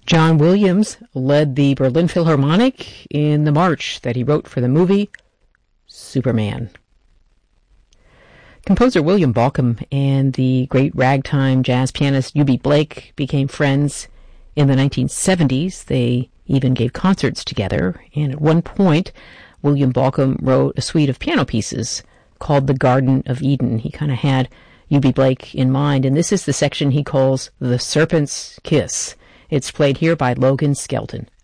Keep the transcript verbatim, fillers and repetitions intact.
John Williams led the Berlin Philharmonic in the march that he wrote for the movie Superman. Composer William Bolcom and the great ragtime jazz pianist Eubie Blake became friends in the nineteen seventies. They even gave concerts together, and at one point, William Bolcom wrote a suite of piano pieces called The Garden of Eden. He kind of had Eubie Blake in mind, and this is the section he calls The Serpent's Kiss. It's played here by Logan Skelton.